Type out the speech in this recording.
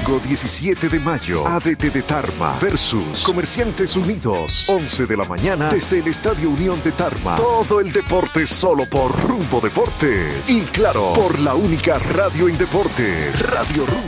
Domingo 17 de mayo, ADT de Tarma versus Comerciantes Unidos. 11 de la mañana desde el Estadio Unión de Tarma. Todo el deporte solo por Rumbo Deportes. Y claro, por la única radio en deportes, Radio Rumbo.